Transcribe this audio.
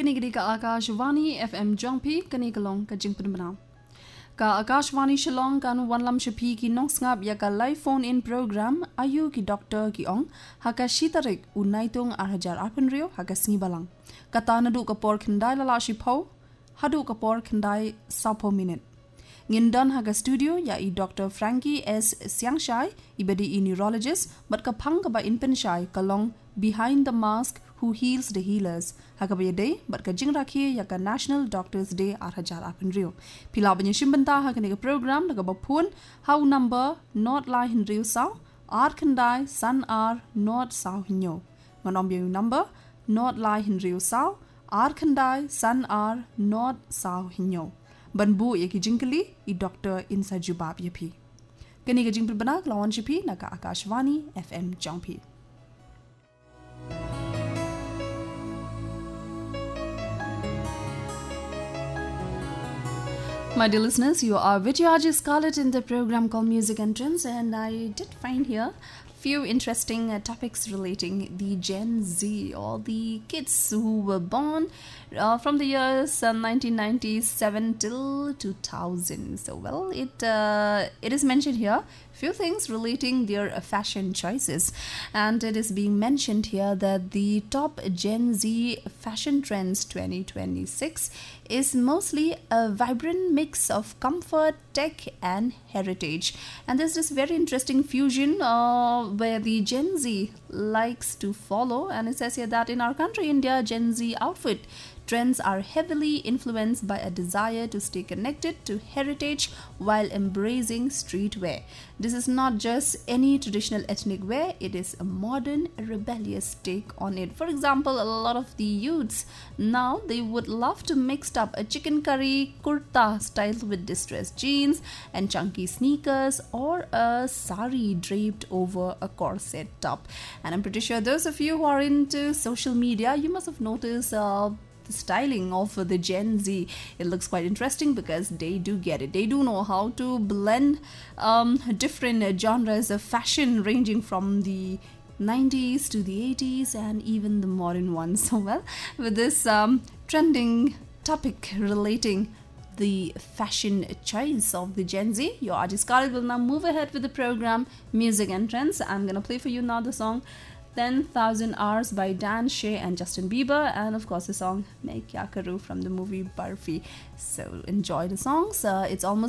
Kanigri ka Akashvani FM Jongpi Kanigalong ka Jingpinbana. Ka Akashvani Shillong kan Wanlam Shapi ki Nongsngap ya ka live phone in program ayu ki doctor ki ong haka shitarik unaitung arhajar arpenrio haka snibalang. Kata nadu ka por kendai lalashi po hadu ka por kendai sapo minute. Ngindan haga studio ya I Dr. Frankie S. Siangshai ibadi I neurologist but ka phang ka ba inpenshai kalong behind the mask who heals the healers. Hagabaya day, but ka jingrakhi yaka National Doctors Day arhajar apenrio. Pilabanya shimbanta hakaniga program nagabapun how number not lie hinrio sao arkandai san ar not sao hinyo. Manombiyo number not lie hinrio sao arkandai san ar not sao hinyo. Banbu yaki jinkali I Dr. Insa Jubab yapi. Kaniga jingpibana lawan shipi naga Akashvani FM Jongpi. My dear listeners, you are with your RJ Scarlett in the program called Music Entrance, and I did find here few interesting topics relating the Gen Z or the kids who were born from the years 1997 till 2000. So, well, it is mentioned here few things relating their fashion choices, and it is being mentioned here that the top Gen Z fashion trends 2026 is mostly a vibrant mix of comfort, tech and heritage. And there's this very interesting fusion where the Gen Z likes to follow, and it says here that in our country, India, Gen Z outfit trends are heavily influenced by a desire to stay connected to heritage while embracing streetwear. This is not just any traditional ethnic wear, it is a modern, rebellious take on it. For example, a lot of the youths now, they would love to mix up a chicken curry kurta style with distressed jeans and chunky sneakers or a sari draped over a corset top. And I'm pretty sure those of you who are into social media, you must have noticed the styling of the Gen Z. It looks quite interesting because they do get it. They do know how to blend different genres of fashion ranging from the 90s to the 80s and even the modern ones. So, well, with this trending topic relating the fashion choice of the Gen Z, your artist Scarlett will now move ahead with the program Music Entrance. I'm going to play for you now the song 10,000 Hours by Dan Shay and Justin Bieber, and of course the song Main Kya Karu from the movie Barfi. So enjoy the songs. It's almost